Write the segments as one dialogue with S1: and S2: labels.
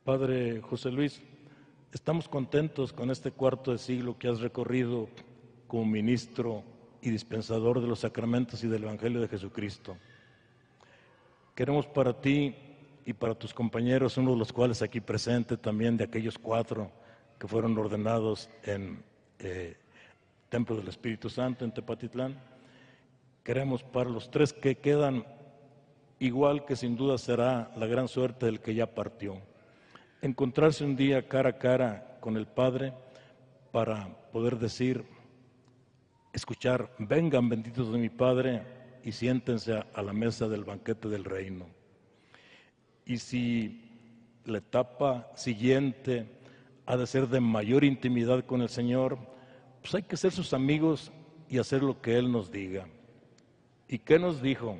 S1: Padre José Luis, estamos contentos con este cuarto de siglo que has recorrido como ministro y dispensador de los sacramentos y del Evangelio de Jesucristo. Queremos para ti y para tus compañeros, uno de los cuales aquí presente también de aquellos 4 que fueron ordenados en Templo del Espíritu Santo en Tepatitlán, queremos para los 3 que quedan, igual que sin duda será la gran suerte del que ya partió, encontrarse un día cara a cara con el Padre para poder decir, escuchar, vengan benditos de mi Padre y siéntense a la mesa del banquete del reino. Y si la etapa siguiente ha de ser de mayor intimidad con el Señor, pues hay que ser sus amigos y hacer lo que Él nos diga. ¿Y qué nos dijo?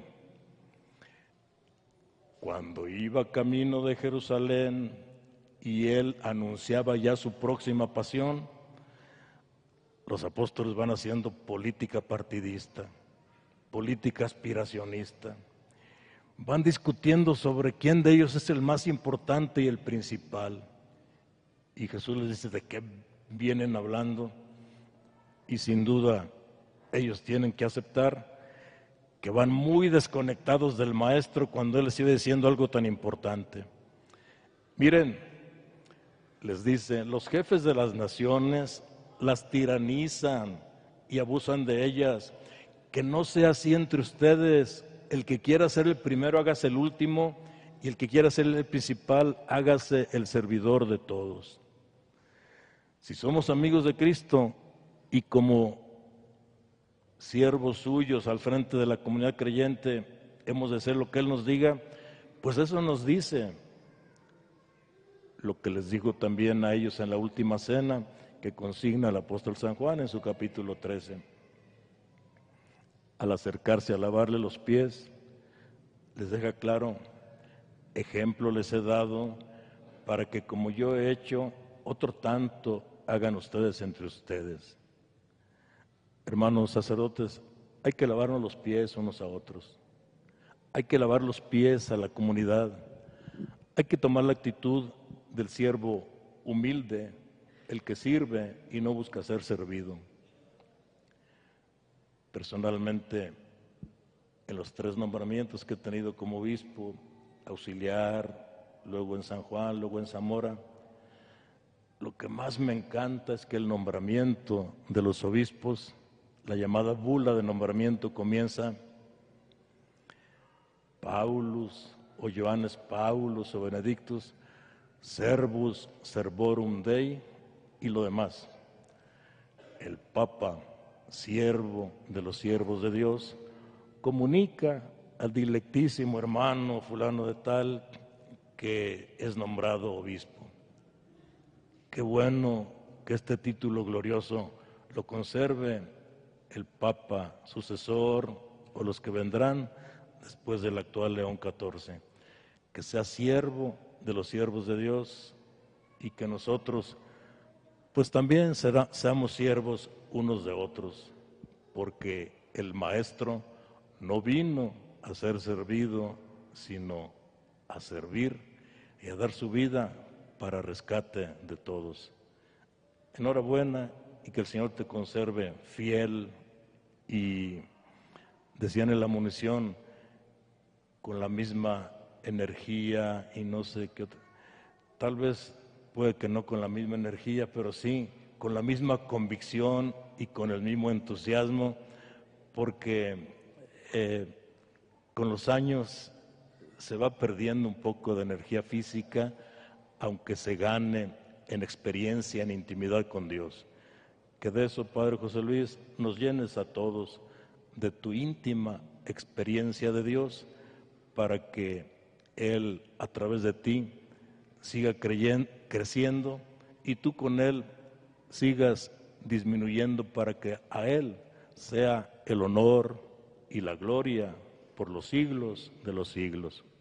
S1: Cuando iba camino de Jerusalén y Él anunciaba ya su próxima pasión, los apóstoles van haciendo política partidista, política aspiracionista. Van discutiendo sobre quién de ellos es el más importante y el principal. Y Jesús les dice de qué vienen hablando. Y sin duda ellos tienen que aceptar que van muy desconectados del Maestro cuando Él les iba diciendo algo tan importante. Miren, les dice, los jefes de las naciones las tiranizan y abusan de ellas. Que no sea así entre ustedes. El que quiera ser el primero, hágase el último, y el que quiera ser el principal, hágase el servidor de todos. Si somos amigos de Cristo y como siervos suyos al frente de la comunidad creyente hemos de hacer lo que Él nos diga, pues eso nos dice lo que les dijo también a ellos en la última cena que consigna el apóstol San Juan en su capítulo 13. Al acercarse a lavarle los pies, les deja claro, ejemplo les he dado para que como yo he hecho, otro tanto hagan ustedes entre ustedes. Hermanos sacerdotes, hay que lavarnos los pies unos a otros, hay que lavar los pies a la comunidad, hay que tomar la actitud del siervo humilde, el que sirve y no busca ser servido. Personalmente, en los 3 nombramientos que he tenido como obispo, auxiliar, luego en San Juan, luego en Zamora, lo que más me encanta es que el nombramiento de los obispos, la llamada bula de nombramiento comienza Paulus o Johannes Paulus o Benedictus, servus servorum Dei y lo demás. El Papa, siervo de los siervos de Dios, comunica al dilectísimo hermano fulano de tal que es nombrado obispo. Qué bueno que este título glorioso lo conserve el Papa sucesor o los que vendrán después del actual León XIV. Que sea siervo de los siervos de Dios y que nosotros pues también seamos siervos unos de otros, porque el Maestro no vino a ser servido, sino a servir y a dar su vida para rescate de todos. Enhorabuena y que el Señor te conserve fiel y, decían en la munición, con la misma energía y no sé qué otra. Tal vez puede que no con la misma energía, pero sí con la misma convicción y con el mismo entusiasmo, porque con los años se va perdiendo un poco de energía física, aunque se gane en experiencia, en intimidad con Dios. Que de eso, Padre José Luis, nos llenes a todos de tu íntima experiencia de Dios, para que Él, a través de ti, siga creciendo y tú con Él sigas disminuyendo para que a Él sea el honor y la gloria por los siglos de los siglos.